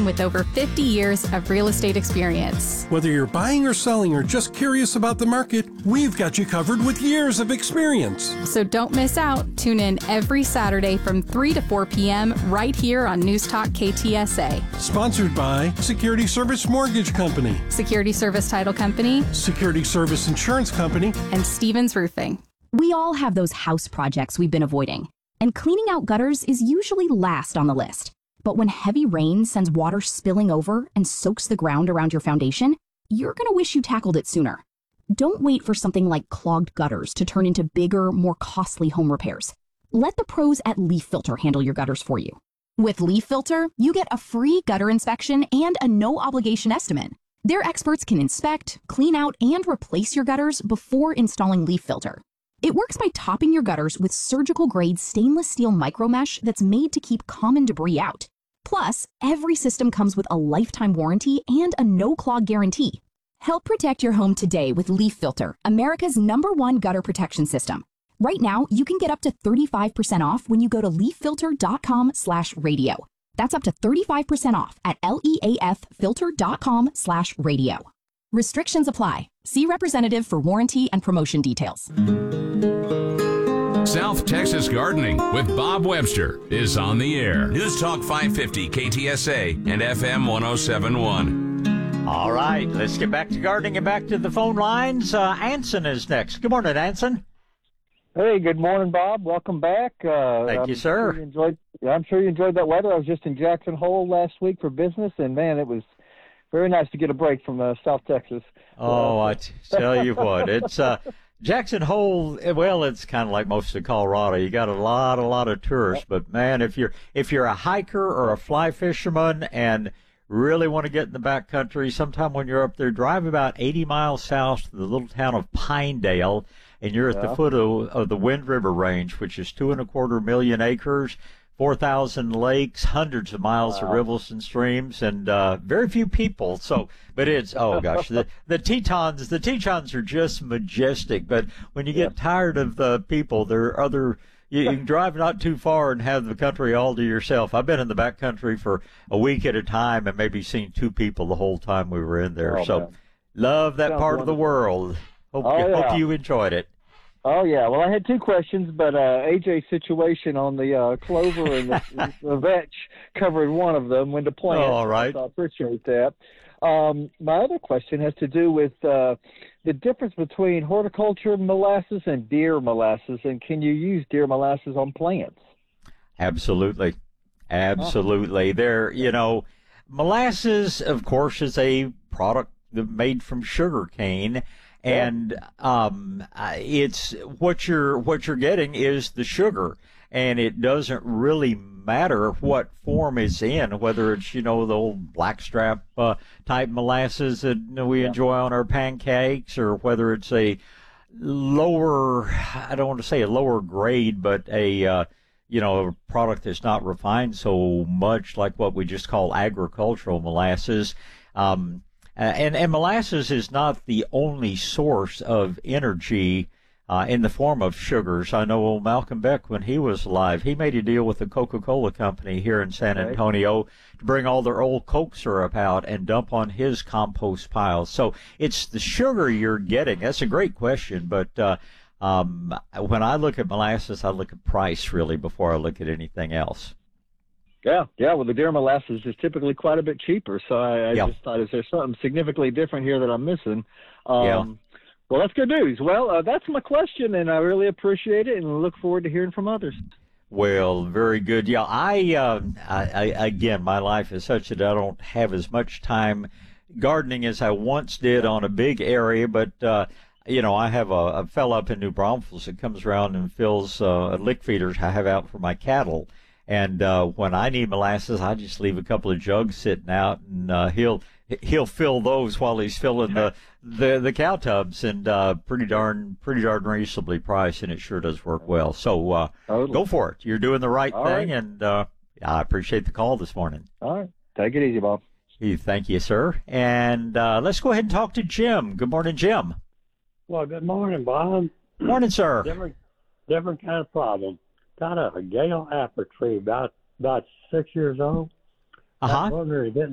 man with over 50 years of real estate experience. Whether you're buying or selling or just curious about the market, we've got you covered with years of experience. So don't miss out. Tune in every Saturday from 3 to 4 p.m. right here on News Talk KTSA. Sponsored by Security Service Mortgage Company, Security Service Title Company, Security Service Insurance Company, and Stevens Roofing. We all have those house projects we've been avoiding, and cleaning out gutters is usually last on the list. But when heavy rain sends water spilling over and soaks the ground around your foundation, you're going to wish you tackled it sooner. Don't wait for something like clogged gutters to turn into bigger, more costly home repairs. Let the pros at Leaf Filter handle your gutters for you. With Leaf Filter, you get a free gutter inspection and a no-obligation estimate. Their experts can inspect, clean out, and replace your gutters before installing Leaf Filter. It works by topping your gutters with surgical-grade stainless steel micromesh that's made to keep common debris out. Plus, every system comes with a lifetime warranty and a no-clog guarantee. Help protect your home today with Leaf Filter, America's #1 gutter protection system. Right now, you can get up to 35% off when you go to leaffilter.com/radio. That's up to 35% off at leaffilter.com/radio. Restrictions apply. See representative for warranty and promotion details. South Texas Gardening with Bob Webster is on the air. News Talk 550 KTSA and FM 1071. All right, let's get back to gardening and back to the phone lines. Anson is next. Good morning, Anson. Hey, good morning, Bob. Welcome back. Thank you, sir. I'm sure you enjoyed that weather. I was just in Jackson Hole last week for business, and, man, it was very nice to get a break from South Texas. Oh, I tell you what, it's Jackson Hole. Well, it's kind of like most of Colorado. You got a lot of tourists, but man, if you're a hiker or a fly fisherman and really want to get in the backcountry, sometime when you're up there, drive about 80 miles south to the little town of Pinedale, and you're at the foot of the Wind River Range, which is 2.25 million acres. 4,000 lakes, hundreds of miles of rivers and streams, and very few people. So, but it's, oh gosh, the Tetons are just majestic. But when you get tired of the people, there are other. You can drive not too far and have the country all to yourself. I've been in the backcountry for a week at a time and maybe seen 2 people the whole time we were in there. Love that part of the world. Hope you enjoyed it. Oh, yeah. Well, I had 2 questions, but AJ's situation on the clover and the vetch covered one of them, when to plant. Oh, all right. So I appreciate that. My other question has to do with the difference between horticulture molasses and deer molasses, and can you use deer molasses on plants? Absolutely. Molasses, of course, is a product made from sugar cane. And it's what you're getting is the sugar, and it doesn't really matter what form it's in, whether it's the old blackstrap type molasses that we enjoy on our pancakes, or whether it's a lower, I don't want to say a lower grade, but a product that's not refined so much, like what we just call agricultural molasses. And molasses is not the only source of energy in the form of sugars. I know old Malcolm Beck, when he was alive, he made a deal with the Coca-Cola company here in San Antonio to bring all their old Coke syrup out and dump on his compost piles. So it's the sugar you're getting. That's a great question, but when I look at molasses, I look at price really before I look at anything else. Yeah. Well, the deer molasses is typically quite a bit cheaper, so I just thought, is there something significantly different here that I'm missing? Well, that's good news. Well, that's my question, and I really appreciate it, and look forward to hearing from others. Well, very good. Yeah, I again, my life is such that I don't have as much time gardening as I once did on a big area, but I have a fella up in New Braunfels that comes around and fills lick feeders I have out for my cattle. And when I need molasses, I just leave a couple of jugs sitting out, and he'll fill those while he's filling the cow tubs, and pretty darn reasonably priced, and it sure does work well. So go for it. You're doing the right thing, and I appreciate the call this morning. All right, take it easy, Bob. Thank you, sir. And let's go ahead and talk to Jim. Good morning, Jim. Well, good morning, Bob. Morning, sir. Different kind of problem. Got a Gale apple tree about 6 years old. I was wondering,